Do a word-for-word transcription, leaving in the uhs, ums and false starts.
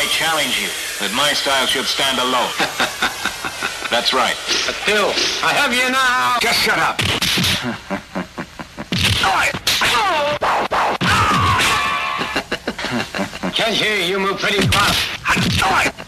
I challenge you that my style should stand alone. That's right. But Bill, I have you now. Just shut up. Can't hear you. You move pretty fast.